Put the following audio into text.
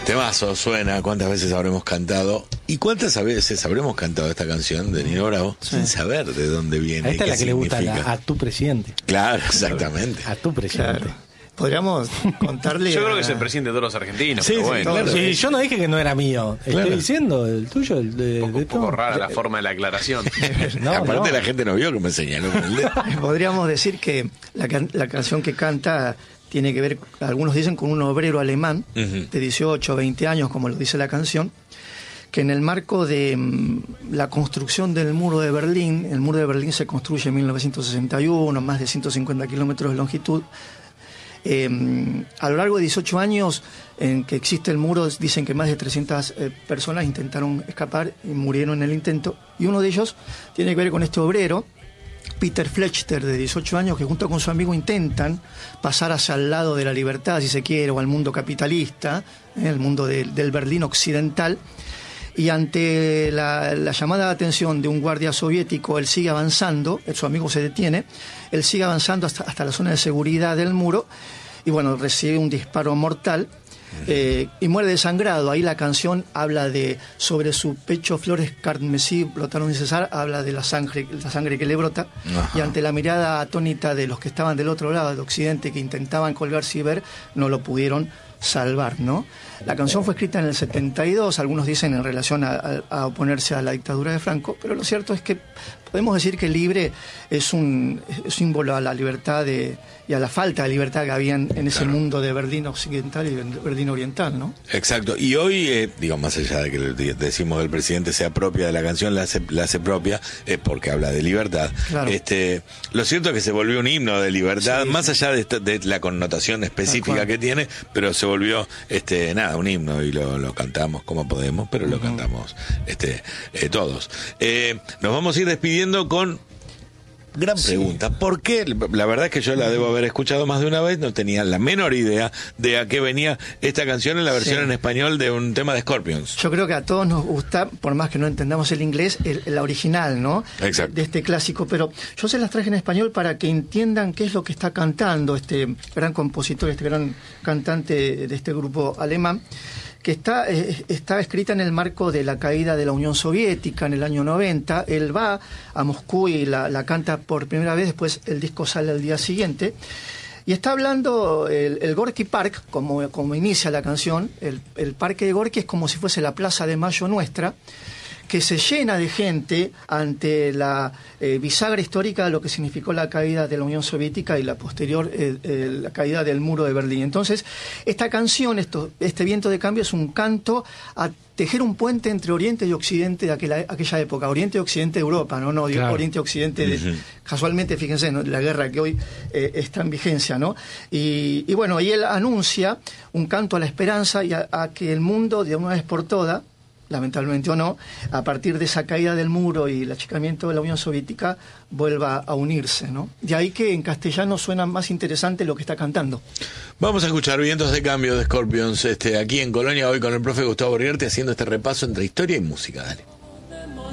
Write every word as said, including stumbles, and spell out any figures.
Temazo, suena, cuántas veces habremos cantado y cuántas veces habremos cantado esta canción de Nino Bravo sí. sin saber de dónde viene. Esta y es qué la que significa. le gusta a, a tu presidente. Claro, exactamente. A tu presidente. Claro. Podríamos contarle. Yo creo a... que es el presidente de todos los argentinos. Sí, pero sí, bueno. claro. Sí, yo no dije que no era mío. Claro. Estoy diciendo el tuyo, el de. Un poco, de un poco todo. rara la forma de la aclaración. No, Aparte no. la gente no vio que me señaló con el dedo. Podríamos decir que la, can- la canción que canta tiene que ver, algunos dicen, con un obrero alemán Uh-huh. de dieciocho o veinte años, como lo dice la canción, que en el marco de mm, la construcción del muro de Berlín, el muro de Berlín se construye en mil novecientos sesenta y uno, más de ciento cincuenta kilómetros de longitud. Eh, a lo largo de dieciocho años en que existe el muro, dicen que más de trescientas eh, personas intentaron escapar y murieron en el intento, y uno de ellos tiene que ver con este obrero, Peter Flechter, de dieciocho años, que junto con su amigo intentan pasar hacia el lado de la libertad, si se quiere, o al mundo capitalista, eh, el mundo de, del Berlín occidental. Y ante la, la llamada de atención de un guardia soviético, él sigue avanzando, su amigo se detiene, él sigue avanzando hasta, hasta la zona de seguridad del muro, y bueno, recibe un disparo mortal eh, y muere desangrado. Ahí la canción habla de sobre su pecho flores carmesí brotaron sin cesar, habla de la sangre, la sangre que le brota. Ajá. Y ante la mirada atónita de los que estaban del otro lado, de Occidente, que intentaban colgarse y ver, no lo pudieron salvar, ¿no? La canción fue escrita en el setenta y dos, algunos dicen en relación a, a, a oponerse a la dictadura de Franco, pero lo cierto es que podemos decir que Libre es un es símbolo a la libertad de, y a la falta de libertad que había en, en ese claro. mundo de Berlín occidental y Berlín oriental, ¿no? Exacto, y hoy, eh, digo, más allá de que decimos que el presidente sea propia de la canción, la hace, la hace propia, eh, porque habla de libertad. Claro. Este, lo cierto es que se volvió un himno de libertad, sí, más sí. allá de, esta, de la connotación específica que tiene, pero se volvió, este, nada, un himno, y lo, lo cantamos como podemos, pero lo uh-huh. cantamos este, eh, todos. Eh, nos vamos a ir despidiendo con... Gran pregunta, sí. ¿Por qué? La verdad es que yo la debo haber escuchado más de una vez, no tenía la menor idea de a qué venía esta canción en la versión sí. en español de un tema de Scorpions. Yo creo que a todos nos gusta, por más que no entendamos el inglés, el, la original, ¿no? Exacto. De este clásico, pero yo se las traje en español para que entiendan qué es lo que está cantando este gran compositor, este gran cantante de este grupo alemán, que está, eh, está escrita en el marco de la caída de la Unión Soviética en el año noventa. Él va a Moscú y la, la canta por primera vez, después el disco sale al día siguiente. Y está hablando el, el Gorky Park, como, como inicia la canción. El, el parque de Gorky es como si fuese la Plaza de Mayo nuestra, que se llena de gente ante la eh, bisagra histórica de lo que significó la caída de la Unión Soviética y la posterior eh, eh, la caída del muro de Berlín. Entonces, esta canción, esto, este viento de cambio, es un canto a tejer un puente entre Oriente y Occidente de aquella, aquella época, Oriente y Occidente de Europa, no, no claro. Oriente y Occidente, de, uh-huh. casualmente, fíjense, ¿no? La guerra que hoy eh, está en vigencia, ¿no? Y, y bueno, y él anuncia un canto a la esperanza y a, a que el mundo, de una vez por todas, lamentablemente o no, a partir de esa caída del muro y el achicamiento de la Unión Soviética, vuelva a unirse, ¿no? De ahí que en castellano suena más interesante lo que está cantando. Vamos a escuchar Vientos de Cambio de Scorpions, este, aquí en Colonia, hoy con el profe Gustavo Rierte, haciendo este repaso entre historia y música. Dale.